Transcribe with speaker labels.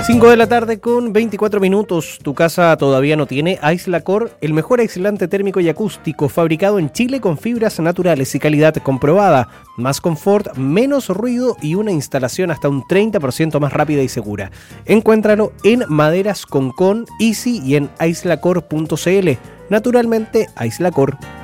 Speaker 1: 5 de la tarde con 24 minutos. Tu casa todavía no tiene Aislacor, el mejor aislante térmico y acústico fabricado en Chile con fibras naturales y calidad comprobada. Más confort, menos ruido y una instalación hasta un 30% más rápida y segura. Encuéntralo en Maderas Concón, Easy y en aislacor.cl. Naturalmente, Aislacor.